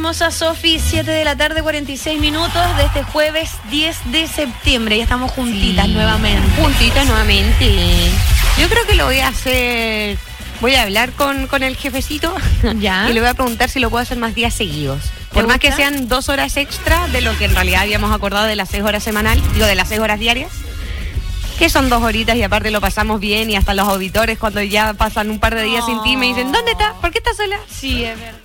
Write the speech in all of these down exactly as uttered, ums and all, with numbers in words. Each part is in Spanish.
hermosa Sofi, siete de la tarde, cuarenta y seis minutos de este jueves diez de septiembre. Ya estamos juntitas sí. nuevamente. Juntitas nuevamente. Yo creo que lo voy a hacer... Voy a hablar con, con el jefecito ¿Ya? y le voy a preguntar si lo puedo hacer más días seguidos. Por más que sean dos horas extra de lo que en realidad habíamos acordado de las seis horas semanal, digo, de las seis horas diarias, que son dos horitas y aparte lo pasamos bien y hasta los auditores cuando ya pasan un par de días oh. sin ti me dicen, ¿dónde estás? ¿Por qué estás sola? Sí, es verdad.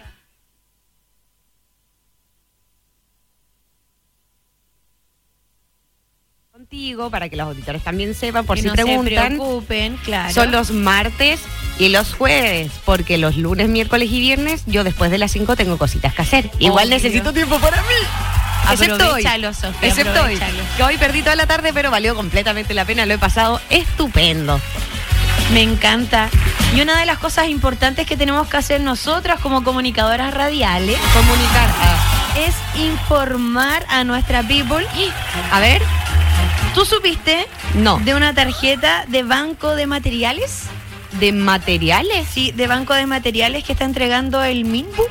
Contigo, para que los auditores también sepan, por que si no preguntan, se preocupen, claro. Son los martes y los jueves, porque los lunes, miércoles y viernes, yo después de las cinco tengo cositas que hacer. Igual Obvio. necesito tiempo para mí. Excepto hoy, Sofía, excepto hoy, que hoy perdí toda la tarde, pero valió completamente la pena, lo he pasado estupendo. Me encanta. Y una de las cosas importantes que tenemos que hacer nosotras como comunicadoras radiales, comunicar, a... es informar a nuestra people. A ver, ¿tú supiste? No. De una tarjeta de banco de materiales. ¿De materiales? Sí, de banco de materiales que está entregando el Minbu.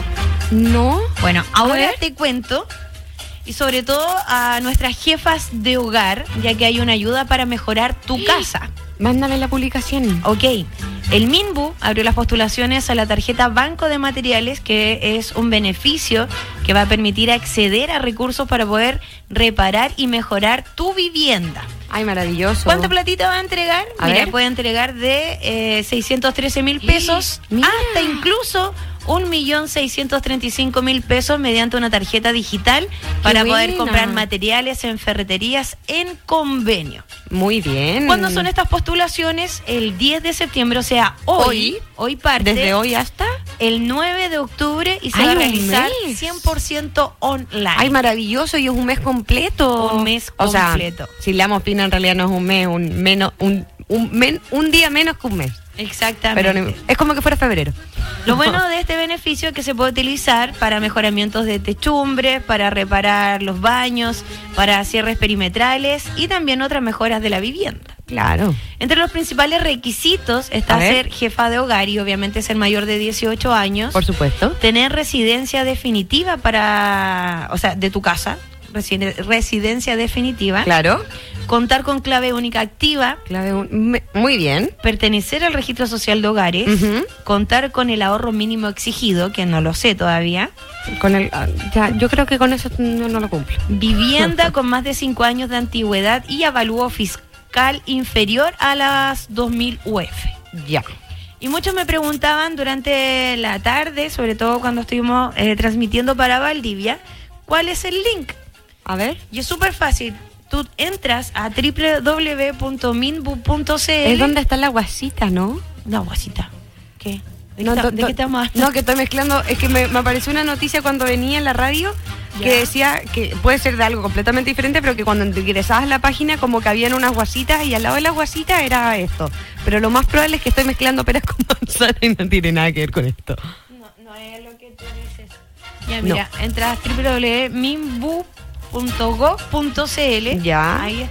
No. Bueno, ahora te cuento. Y sobre todo a nuestras jefas de hogar, ya que hay una ayuda para mejorar tu casa. Mándame la publicación. Ok. El Minbu abrió las postulaciones a la tarjeta Banco de Materiales, que es un beneficio que va a permitir acceder a recursos para poder reparar y mejorar tu vivienda. Ay, maravilloso. ¿Cuánta platita va a entregar? A Mira, ver. puede entregar de eh, seiscientos trece mil pesos Mira. hasta incluso un millón seiscientos treinta y cinco mil pesos mediante una tarjeta digital para buena. poder comprar materiales en ferreterías en convenio. Muy bien. ¿Cuándo son estas postulaciones? El diez de septiembre, o sea, hoy. Hoy, hoy parte. ¿Desde hoy hasta? El nueve de octubre y se Ay, va a un realizar mes. cien por ciento online. Ay, maravilloso, y es un mes completo. Un mes o completo. Sea, si le damos pina, en realidad no es un mes, un menos, un, un, men, un día menos que un mes. Exactamente. Pero es como que fuera febrero. Lo bueno de este beneficio es que se puede utilizar para mejoramientos de techumbres, para reparar los baños, para cierres perimetrales y también otras mejoras de la vivienda. Claro. Entre los principales requisitos está ser jefa de hogar y obviamente ser mayor de dieciocho años. Por supuesto. Tener residencia definitiva para, o sea, de tu casa, residencia definitiva. Claro. Contar con clave única activa. Clave un... Muy bien. Pertenecer al registro social de hogares. Uh-huh. Contar con el ahorro mínimo exigido, que no lo sé todavía. Con el, ya, yo creo que con eso no, no lo cumplo. Vivienda con más de cinco años de antigüedad y avalúo fiscal inferior a las dos mil U F. Ya. Y muchos me preguntaban durante la tarde, sobre todo cuando estuvimos eh, transmitiendo para Valdivia, ¿cuál es el link? A ver. Y es súper fácil. Tú entras a doble u doble u doble u punto minbu punto c l. Es donde está la guasita, ¿no? La guasita. ¿Qué? ¿De, no, qué, do, ¿de qué estamos hablando? No, que estoy mezclando. Es que me, me apareció una noticia cuando venía en la radio ¿Ya? que decía que puede ser de algo completamente diferente, pero que cuando ingresabas a la página como que habían unas guasitas y al lado de las guasitas era esto. Pero lo más probable es que estoy mezclando peras con manzana y no tiene nada que ver con esto. No, no es lo que tú dices. Ya, mira, no. Entras a doble u doble u doble u punto minbu punto gov punto c l. Ya. Ahí está.